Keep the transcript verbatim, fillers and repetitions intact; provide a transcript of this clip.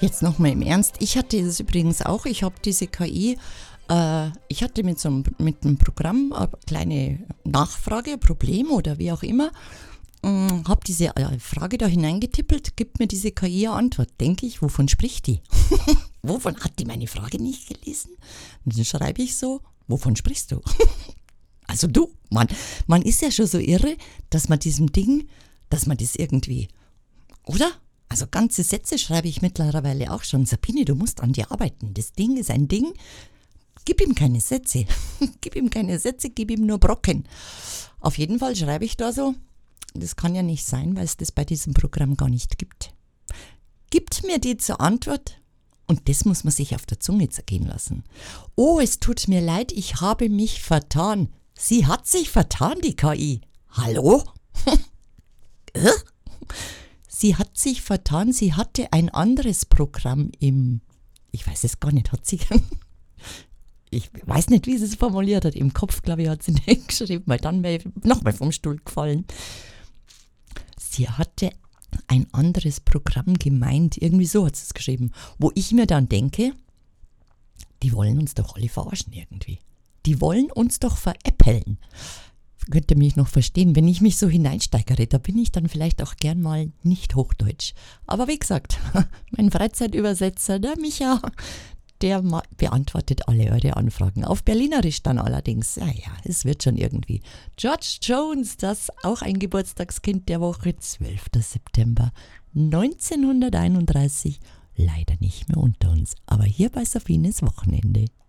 Jetzt nochmal im Ernst. Ich hatte das übrigens auch. Ich habe diese K I, äh, ich hatte mit so einem, mit einem Programm eine kleine Nachfrage, ein Problem oder wie auch immer, ähm, habe diese äh, Frage da hineingetippelt, gibt mir diese K I eine Antwort. Denke ich, wovon spricht die? Wovon hat die meine Frage nicht gelesen? Und dann schreibe ich so, wovon sprichst du? Also du, man, man ist ja schon so irre, dass man diesem Ding, dass man das irgendwie, oder? Also ganze Sätze schreibe ich mittlerweile auch schon. Sabine, du musst an dir arbeiten. Das Ding ist ein Ding. Gib ihm keine Sätze. Gib ihm keine Sätze, gib ihm nur Brocken. Auf jeden Fall schreibe ich da so, das kann ja nicht sein, weil es das bei diesem Programm gar nicht gibt. Gibt mir die zur Antwort, und das muss man sich auf der Zunge zergehen lassen. Oh, es tut mir leid, ich habe mich vertan. Sie hat sich vertan, die K I. Hallo? Sie hat sich vertan, sie hatte ein anderes Programm im, ich weiß es gar nicht, hat sie, ich weiß nicht, wie sie es formuliert hat, im Kopf, glaube ich, hat sie nicht geschrieben, weil dann wäre ich nochmal vom Stuhl gefallen. Sie hatte ein anderes Programm gemeint, irgendwie so hat sie es geschrieben, wo ich mir dann denke, die wollen uns doch alle verarschen irgendwie. Die wollen uns doch veräppeln. Könnt ihr mich noch verstehen, wenn ich mich so hineinsteigere, da bin ich dann vielleicht auch gern mal nicht Hochdeutsch. Aber wie gesagt, mein Freizeitübersetzer, der Micha, der beantwortet alle eure Anfragen. Auf Berlinerisch dann allerdings. Ja, ja, es wird schon irgendwie. George Jones, das auch ein Geburtstagskind der Woche, zwölfter September neunzehnhunderteinunddreißig. Leider nicht mehr unter uns, aber hier bei Sabines Wochenende.